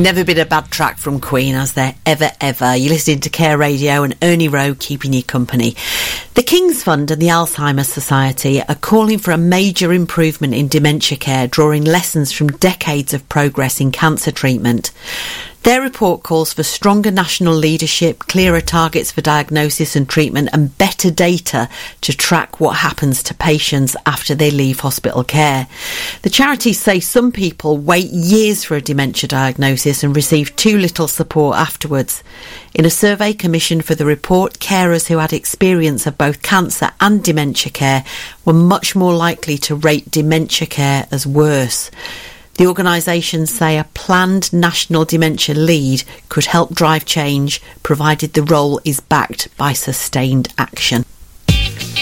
Never been a bad track from Queen, has there? Ever, ever. You're listening to Care Radio and Ernie Rowe keeping you company. The King's Fund and the Alzheimer's Society are calling for a major improvement in dementia care, drawing lessons from decades of progress in cancer treatment. Their report calls for stronger national leadership, clearer targets for diagnosis and treatment, and better data to track what happens to patients after they leave hospital care. The charities say some people wait years for a dementia diagnosis and receive too little support afterwards. In a survey commissioned for the report, carers who had experience of both cancer and dementia care were much more likely to rate dementia care as worse. The organisations say a planned national dementia lead could help drive change, provided the role is backed by sustained action.